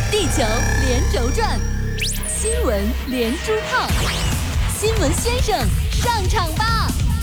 地球连轴转，新闻连珠炮，新闻先生上场吧！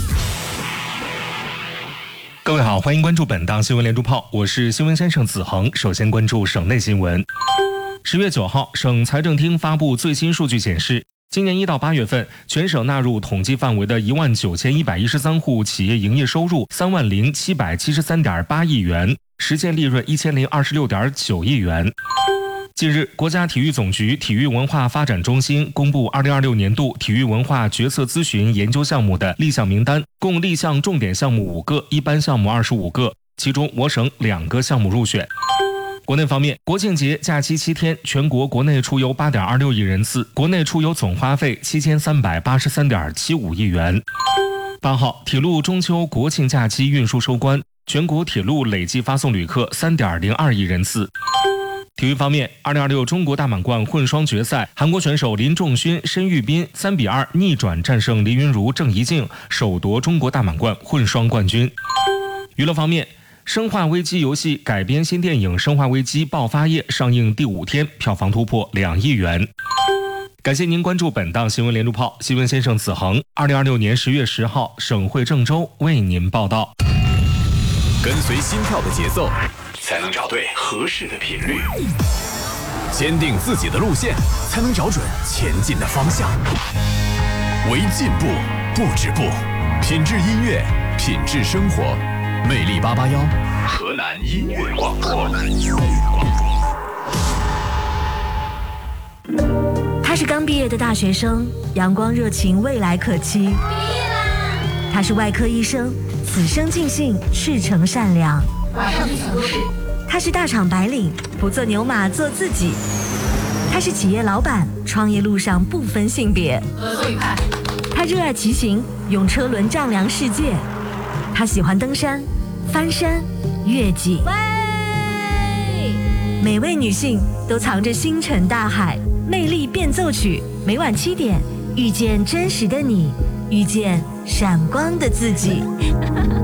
各位好，欢迎关注本档新闻连珠炮，我是新闻先生子恒。首先关注省内新闻。10月9号，省财政厅发布最新数据显示，今年1到8月份，全省纳入统计范围的19113户企业营业收入30773.8亿元，实现利润1026.9亿元。近日，国家体育总局体育文化发展中心公布2026年度体育文化决策咨询研究项目的立项名单，共立项重点项目5个，一般项目25个，其中我省2个项目入选。国内方面，国庆节假期7天，全国国内出游8.26亿人次，国内出游总花费7383.75亿元。8号，铁路中秋国庆假期运输收官，全国铁路累计发送旅客3.02亿人次。体育方面，2026中国大满贯混双决赛，韩国选手林仲勋、申玉斌3-2逆转战胜黎云如、郑怡静，首夺中国大满贯混双冠军。娱乐方面，生化危机游戏改编新电影《生化危机爆发夜》上映第5天，票房突破2亿元。感谢您关注本档新闻连珠炮，新闻先生子恒。2026年10月10号，省会郑州为您报道。 跟随心跳的节奏，才能找对合适的频率；坚定自己的路线，才能找准前进的方向。为进步不止步，品质音乐，品质生活。魅力881，河南音乐广播。 他是刚毕业的大学生，阳光热情，未来可期。毕业啦！他是外科医生，此生尽兴，赤诚善良。 马上去小都市。 他是大厂白领，不做牛马，做自己。他是企业老板，创业路上不分性别。 合作愉快。 他热爱骑行，用车轮丈量世界。他喜欢登山、翻山、越脊。每位女性都藏着星辰大海，魅力变奏曲，每晚7点，遇见真实的你，遇见闪光的自己。